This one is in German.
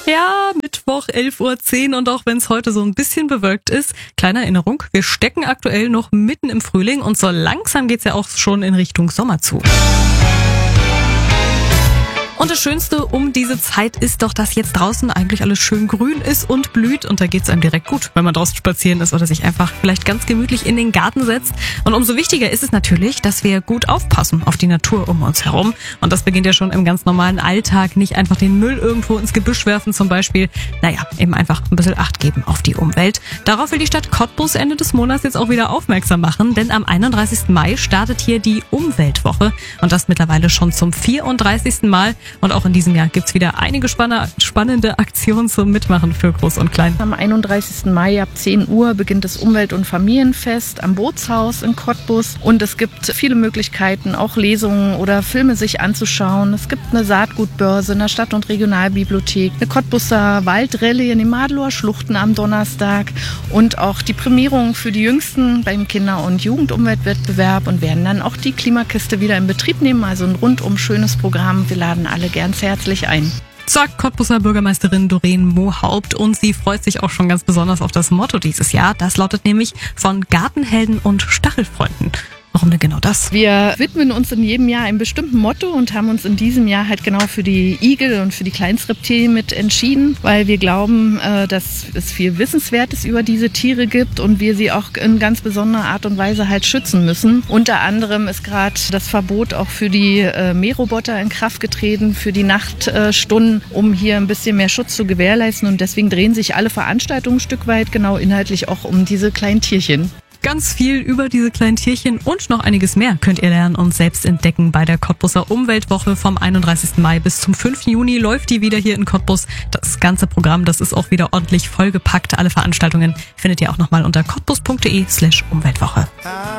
Ja, Mittwoch 11:10 Uhr und auch wenn es heute so ein bisschen bewölkt ist, kleine Erinnerung, wir stecken aktuell noch mitten im Frühling und so langsam geht's ja auch schon in Richtung Sommer zu. Und das Schönste um diese Zeit ist doch, dass jetzt draußen eigentlich alles schön grün ist und blüht und da geht's einem direkt gut, wenn man draußen spazieren ist oder sich einfach vielleicht ganz gemütlich in den Garten setzt. Und umso wichtiger ist es natürlich, dass wir gut aufpassen auf die Natur um uns herum. Und das beginnt ja schon im ganz normalen Alltag. Nicht einfach den Müll irgendwo ins Gebüsch werfen zum Beispiel. Eben einfach ein bisschen Acht geben auf die Umwelt. Darauf will die Stadt Cottbus Ende des Monats jetzt auch wieder aufmerksam machen, denn am 31. Mai startet hier die Umweltwoche und das mittlerweile schon zum 34. Mal. Und auch in diesem Jahr gibt's wieder einige spannende Aktionen zum Mitmachen für Groß und Klein. Am 31. Mai ab 10 Uhr beginnt das Umwelt- und Familienfest am Bootshaus in Cottbus. Und es gibt viele Möglichkeiten, auch Lesungen oder Filme sich anzuschauen. Es gibt eine Saatgutbörse in der Stadt- und Regionalbibliothek, eine Cottbuser Waldrallye in den Madelower Schluchten am Donnerstag und auch die Prämierung für die Jüngsten beim Kinder- und Jugendumweltwettbewerb und werden dann auch die Klimakiste wieder in Betrieb nehmen. Also ein rundum schönes Programm. Wir laden alle ganz herzlich ein. Sagt Cottbuser Bürgermeisterin Doreen Mohaupt und sie freut sich auch schon ganz besonders auf das Motto dieses Jahr. Das lautet nämlich von Gartenhelden und Stachelfreunden. Warum denn genau das? Wir widmen uns in jedem Jahr einem bestimmten Motto und haben uns in diesem Jahr halt genau für die Igel und für die Kleinstreptilien mit entschieden, weil wir glauben, dass es viel Wissenswertes über diese Tiere gibt und wir sie auch in ganz besonderer Art und Weise halt schützen müssen. Unter anderem ist gerade das Verbot auch für die Mähroboter in Kraft getreten, für die Nachtstunden, um hier ein bisschen mehr Schutz zu gewährleisten und deswegen drehen sich alle Veranstaltungen ein Stück weit genau inhaltlich auch um diese kleinen Tierchen. Ganz viel über diese kleinen Tierchen und noch einiges mehr könnt ihr lernen und selbst entdecken bei der Cottbuser Umweltwoche vom 31. Mai bis zum 5. Juni läuft die wieder hier in Cottbus. Das ganze Programm, das ist auch wieder ordentlich vollgepackt. Alle Veranstaltungen findet ihr auch nochmal unter cottbus.de/Umweltwoche.